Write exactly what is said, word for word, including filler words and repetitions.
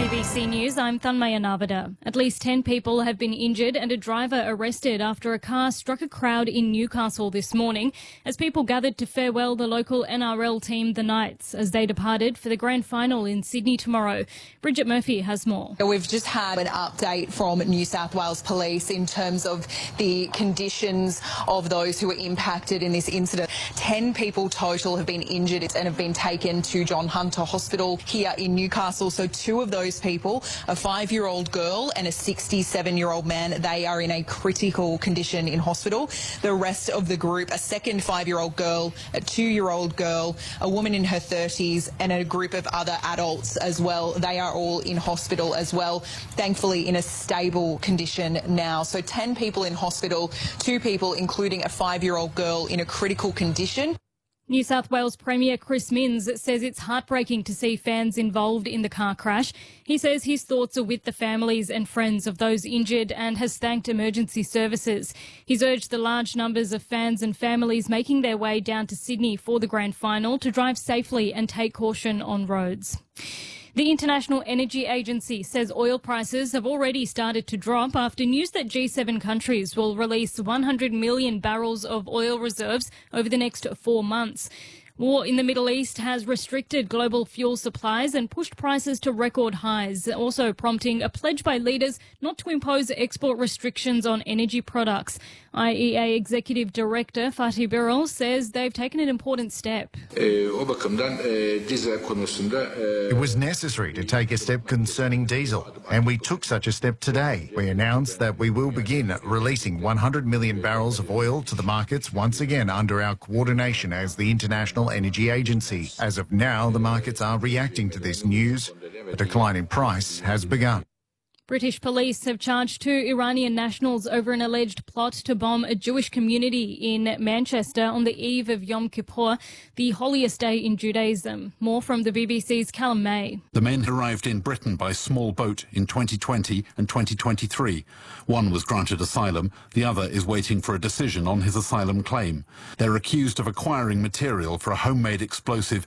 B B C News, I'm Thanmaya Navada. At least ten people have been injured and a driver arrested after a car struck a crowd in Newcastle this morning as people gathered to farewell the local N R L team, the Knights, as they departed for the grand final in Sydney tomorrow. Bridget Murphy has more. We've just had an update from New South Wales Police in terms of the conditions of those who were impacted in this incident. Ten people total have been injured and have been taken to John Hunter Hospital here in Newcastle. So two of those people, a five-year-old girl and a sixty-seven-year-old man, they are in a critical condition in hospital. The rest of the group, a second five-year-old girl, a two-year-old girl, a woman in her thirties and a group of other adults as well, they are all in hospital as well, thankfully in a stable condition now. So ten people in hospital, two people, including a five-year-old girl, in a critical condition. New South Wales Premier Chris Minns says it's heartbreaking to see fans involved in the car crash. He says his thoughts are with the families and friends of those injured and has thanked emergency services. He's urged the large numbers of fans and families making their way down to Sydney for the grand final to drive safely and take caution on roads. The International Energy Agency says oil prices have already started to drop after news that G seven countries will release one hundred million barrels of oil reserves over the next four months. War in the Middle East has restricted global fuel supplies and pushed prices to record highs, also prompting a pledge by leaders not to impose export restrictions on energy products. I E A Executive Director Fatih Birol says they've taken an important step. It was necessary to take a step concerning diesel, and we took such a step today. We announced that we will begin releasing one hundred million barrels of oil to the markets once again under our coordination as the International Energy Agency. As of now, the markets are reacting to this news. A decline in price has begun. British police have charged two Iranian nationals over an alleged plot to bomb a Jewish community in Manchester on the eve of Yom Kippur, the holiest day in Judaism. More from the B B C's Callum May. The men arrived in Britain by small boat in twenty twenty and twenty twenty-three. One was granted asylum, the other is waiting for a decision on his asylum claim. They're accused of acquiring material for a homemade explosive